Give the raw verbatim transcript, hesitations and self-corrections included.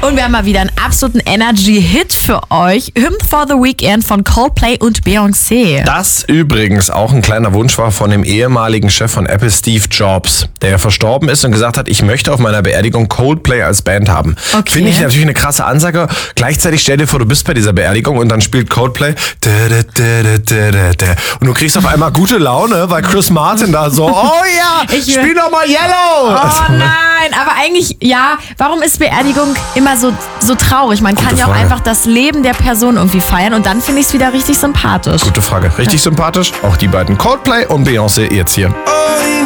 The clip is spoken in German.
Und wir haben mal wieder einen absoluten Energy-Hit für euch. Hymn for the Weekend von Coldplay und Beyoncé. Das übrigens auch ein kleiner Wunsch war von dem ehemaligen Chef von Apple, Steve Jobs, der verstorben ist und gesagt hat, ich möchte auf meiner Beerdigung Coldplay als Band haben. Okay. Finde ich natürlich eine krasse Ansage. Gleichzeitig stell dir vor, du bist bei dieser Beerdigung und dann spielt Coldplay da, da, da, da, da, da. Und du kriegst auf einmal gute Laune, weil Chris Martin da so, oh ja, Ich- spiel doch mal Yellow. Oh nein, aber eigentlich, ja, warum ist Beerdigung immer so, so traurig? Man kann Gute ja auch Frage. einfach das Leben der Person irgendwie feiern und dann finde ich es wieder richtig sympathisch. Gute Frage. Richtig sympathisch. Auch die beiden Coldplay und Beyoncé jetzt hier.